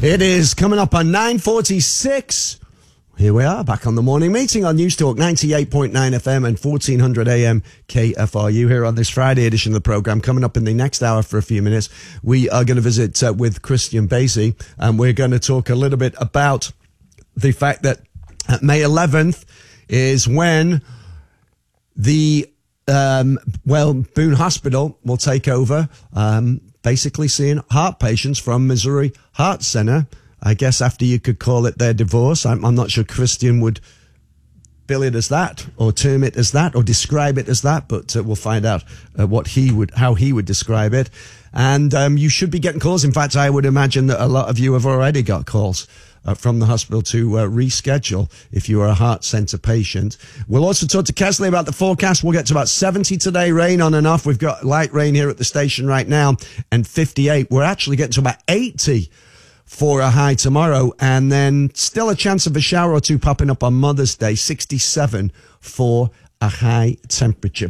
It is coming up on 9:46. Here we are, back on the morning meeting on News Talk 98.9 FM and 1400 AM KFRU here on this Friday edition of the programme. Coming up in the next hour for a few minutes, we are going to visit with Christian Basie, and we're going to talk a little bit about the fact that May 11th is when the Boone Hospital will take over, basically seeing heart patients from Missouri Heart Center. I guess after you could call it their divorce. I'm not sure Christian would bill it as that, or term it as that, or describe it as that, but we'll find out how he would describe it. And you should be getting calls. In fact, I would imagine that a lot of you have already got calls from the hospital to reschedule if you are a heart center patient. We'll also talk to Kesley about the forecast. We'll get to about 70 today, rain on and off. We've got light rain here at the station right now, and 58. We're actually getting to about 80 for a high tomorrow, and then still a chance of a shower or two popping up on Mother's Day, 67 for a high temperature.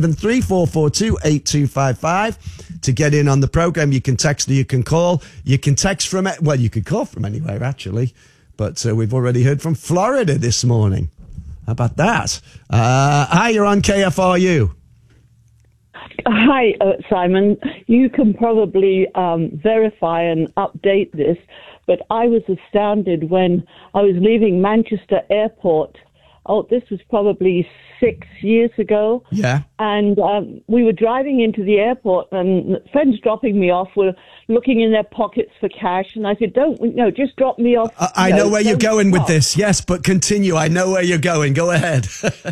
573-442-8255 to get in on the program. You can text or you can call. You can text from, well, you could call from anywhere, actually, but we've already heard from Florida this morning. How about that? Hi, you're on KFRU. Hi, Simon. You can probably verify and update this, but I was astounded when I was leaving Manchester Airport. Oh, this was probably 6 years ago. Yeah. And we were driving into the airport, and friends dropping me off were looking in their pockets for cash. And I said, just drop me off. I know where you're going with this. Yes, but continue. I know where you're going. Go ahead.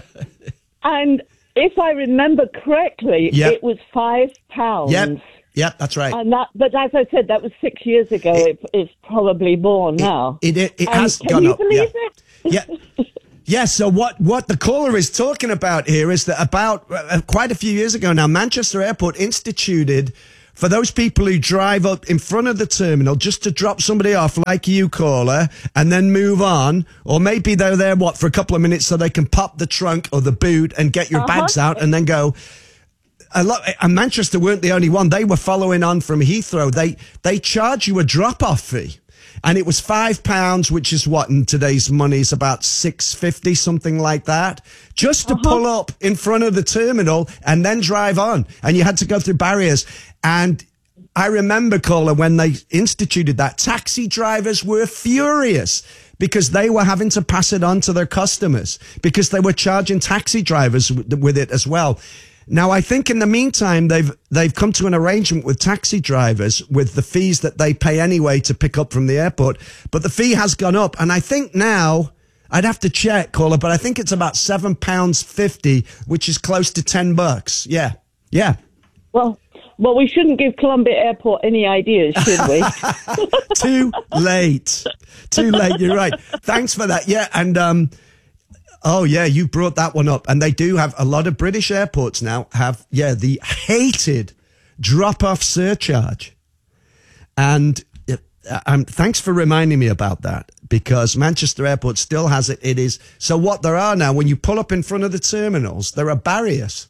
And if I remember correctly, It was £5. Yep, that's right. And but as I said, that was 6 years ago. It's probably more now. It has gone up. Can you believe it? Yeah. Yeah, so what the caller is talking about here is that about quite a few years ago now, Manchester Airport instituted for those people who drive up in front of the terminal just to drop somebody off like you, caller, and then move on. Or maybe they're there, for a couple of minutes so they can pop the trunk or the boot and get your bags out and then go. And Manchester weren't the only one. They were following on from Heathrow. They charge you a drop-off fee. And it was £5, which is what in today's money is about $6.50, something like that, just to pull up in front of the terminal and then drive on. And you had to go through barriers. And I remember, caller, when they instituted that, taxi drivers were furious because they were having to pass it on to their customers because they were charging taxi drivers with it as well. Now, I think in the meantime, they've come to an arrangement with taxi drivers with the fees that they pay anyway to pick up from the airport. But the fee has gone up. And I think now, I'd have to check, caller, but I think it's about £7.50, which is close to $10. Yeah. Yeah. Well, we shouldn't give Columbia Airport any ideas, should we? Too late. You're right. Thanks for that. Yeah. And, oh, yeah, you brought that one up. And they do have a lot of British airports now have, the hated drop-off surcharge. And thanks for reminding me about that, because Manchester Airport still has it. It is. So what there are now, when you pull up in front of the terminals, there are barriers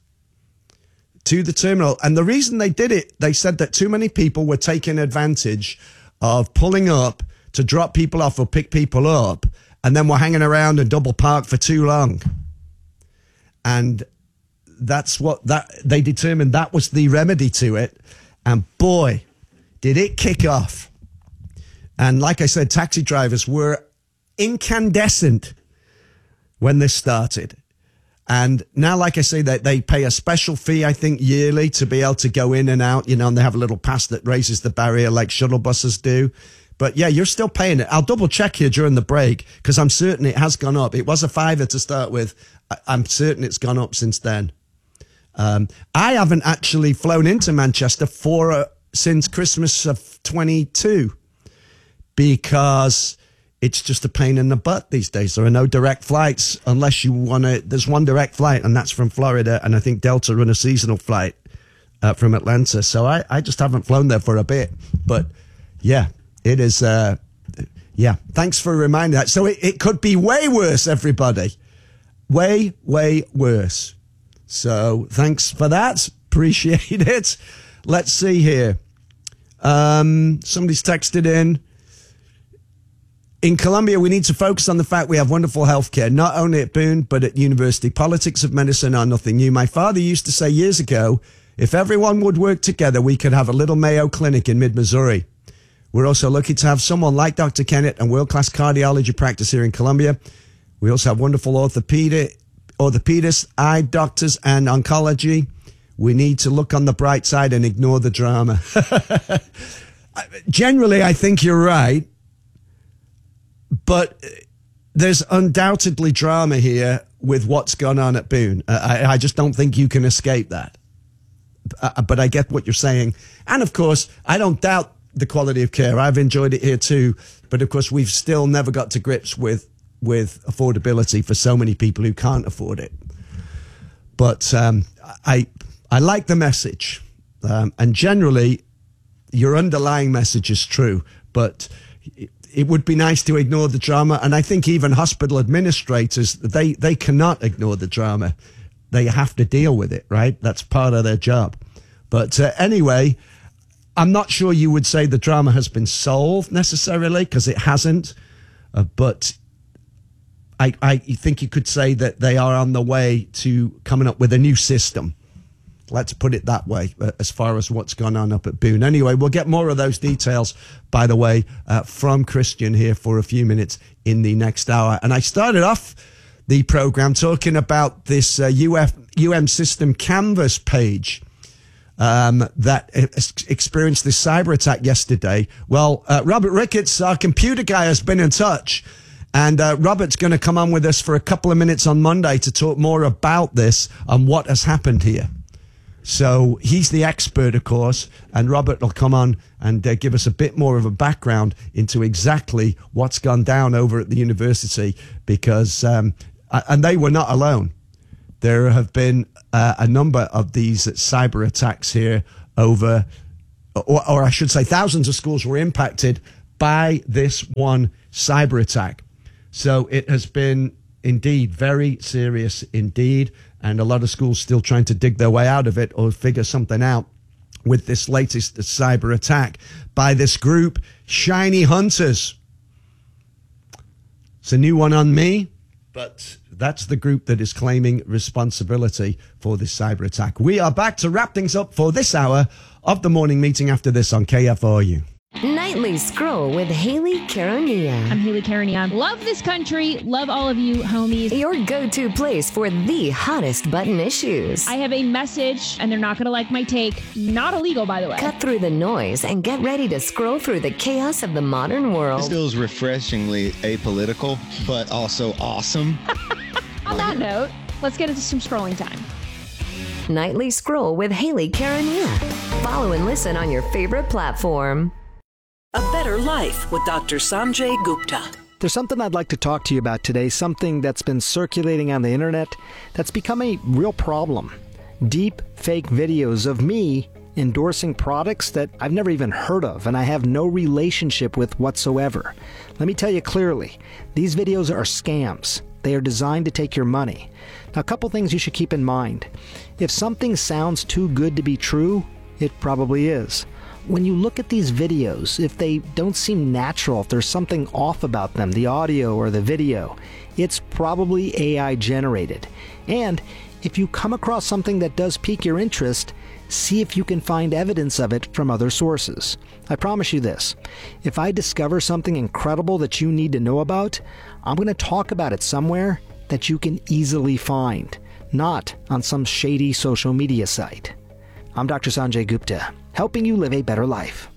to the terminal. And the reason they did it, they said that too many people were taking advantage of pulling up to drop people off or pick people up, and then we're hanging around and double park for too long. And that's what they determined that was the remedy to it. And boy, did it kick off. And like I said, taxi drivers were incandescent when this started. And now, like I say, they pay a special fee, I think, yearly to be able to go in and out, and they have a little pass that raises the barrier like shuttle buses do. But yeah, you're still paying it. I'll double check here during the break because I'm certain it has gone up. It was a £5 to start with. I'm certain it's gone up since then. I haven't actually flown into Manchester since Christmas of 22 because it's just a pain in the butt these days. There are no direct flights unless you want to. There's one direct flight, and that's from Florida. And I think Delta run a seasonal flight from Atlanta. So I just haven't flown there for a bit. But yeah. It is, thanks for reminding that. So it could be way worse, everybody. Way, way worse. So thanks for that. Appreciate it. Let's see here. Somebody's texted in. In Columbia, we need to focus on the fact we have wonderful healthcare, not only at Boone, but at university. Politics of medicine are nothing new. My father used to say years ago, if everyone would work together, we could have a little Mayo Clinic in mid-Missouri. We're also lucky to have someone like Dr. Kennett and world-class cardiology practice here in Columbia. We also have wonderful orthopedists, eye doctors, and oncology. We need to look on the bright side and ignore the drama. Generally, I think you're right. But there's undoubtedly drama here with what's gone on at Boone. I just don't think you can escape that. But I get what you're saying. And, of course, I don't doubt the quality of care. I've enjoyed it here, too. But, of course, we've still never got to grips with affordability for so many people who can't afford it. But I like the message. And generally, your underlying message is true. But it would be nice to ignore the drama. And I think even hospital administrators, they cannot ignore the drama. They have to deal with it, right? That's part of their job. But anyway, I'm not sure you would say the drama has been solved necessarily, because it hasn't. But I think you could say that they are on the way to coming up with a new system. Let's put it that way, as far as what's gone on up at Boone. Anyway, we'll get more of those details, by the way, from Christian here for a few minutes in the next hour. And I started off the program talking about this UM System Canvas page that experienced this cyber attack yesterday. Well, Robert Ricketts, our computer guy, has been in touch. And Robert's going to come on with us for a couple of minutes on Monday to talk more about this and what has happened here. So he's the expert, of course, and Robert will come on and give us a bit more of a background into exactly what's gone down over at the university, because, and they were not alone. There have been a number of these cyber attacks here over, or I should say thousands of schools were impacted by this one cyber attack. So it has been indeed very serious indeed. And a lot of schools still trying to dig their way out of it or figure something out with this latest cyber attack by this group, Shiny Hunters. It's a new one on me, but that's the group that is claiming responsibility for this cyber attack. We are back to wrap things up for this hour of the morning meeting after this on KFRU. Nightly Scroll with Haley Caronia. I'm Haley Caronia. Love this country. Love all of you, homies. Your go-to place for the hottest button issues. I have a message, and they're not going to like my take. Not illegal, by the way. Cut through the noise and get ready to scroll through the chaos of the modern world. This feels refreshingly apolitical, but also awesome. On that note, let's get into some scrolling time. Nightly Scroll with Haley Caronia. Follow and listen on your favorite platform. A Better Life with Dr. Sanjay Gupta. There's something I'd like to talk to you about today, something that's been circulating on the internet that's become a real problem. Deep fake videos of me endorsing products that I've never even heard of and I have no relationship with whatsoever. Let me tell you clearly, these videos are scams. They are designed to take your money. Now, a couple things you should keep in mind. If something sounds too good to be true, it probably is. When you look at these videos, if they don't seem natural, if there's something off about them, the audio or the video, it's probably AI generated. And if you come across something that does pique your interest, see if you can find evidence of it from other sources. I promise you this, if I discover something incredible that you need to know about, I'm going to talk about it somewhere that you can easily find, not on some shady social media site. I'm Dr. Sanjay Gupta, helping you live a better life.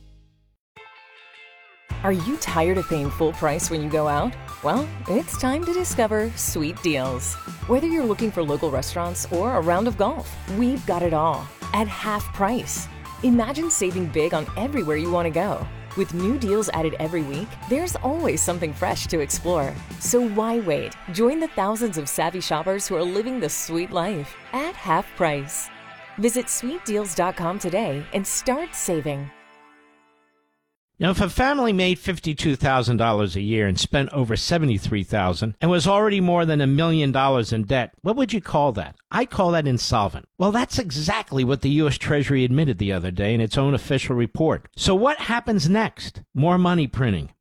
Are you tired of paying full price when you go out? Well, it's time to discover Sweet Deals. Whether you're looking for local restaurants or a round of golf, we've got it all at half price. Imagine saving big on everywhere you want to go. With new deals added every week, there's always something fresh to explore. So why wait? Join the thousands of savvy shoppers who are living the sweet life at half price. Visit sweetdeals.com today and start saving. Now, if a family made $52,000 a year and spent over $73,000 and was already more than $1 million in debt, what would you call that? I call that insolvent. Well, that's exactly what the U.S. Treasury admitted the other day in its own official report. So what happens next? More money printing,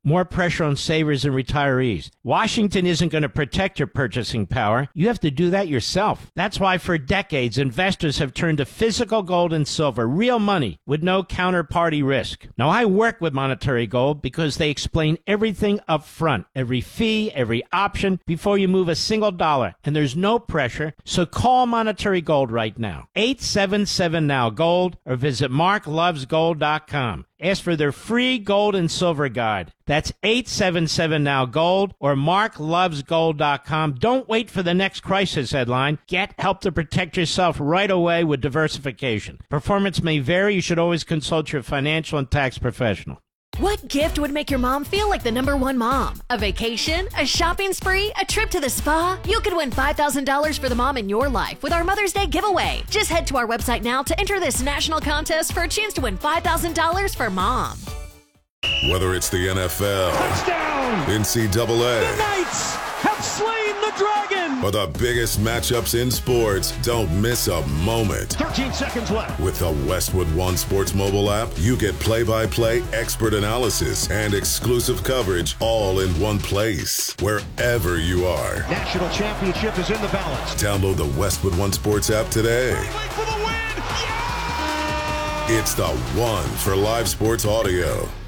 more pressure on savers and retirees. Washington isn't going to protect your purchasing power. You have to do that yourself. That's why for decades, investors have turned to physical gold and silver, real money with no counterparty risk. Now, I work with Monetary Gold because they explain everything up front, every fee, every option, before you move a single dollar. And there's no pressure, so call Monetary Gold right now. 877-NOW-GOLD or visit marklovesgold.com. Ask for their free gold and silver guide. That's 877-NOW-GOLD or marklovesgold.com. Don't wait for the next crisis headline. Get help to protect yourself right away with diversification. Performance may vary. You should always consult your financial and tax professional. What gift would make your mom feel like the #1 mom? A vacation? A shopping spree? A trip to the spa? You could win $5,000 for the mom in your life with our Mother's Day giveaway. Just head to our website now to enter this national contest for a chance to win $5,000 for mom. Whether it's the NFL, touchdown, NCAA, the Knights have slain the dragon, or the biggest matchups in sports, don't miss a moment. 13 seconds left. With the Westwood One Sports mobile app, you get play-by-play expert analysis and exclusive coverage all in one place, wherever you are. National championship is in the balance. Download the Westwood One Sports app today. For the win. Yeah! It's the one for live sports audio.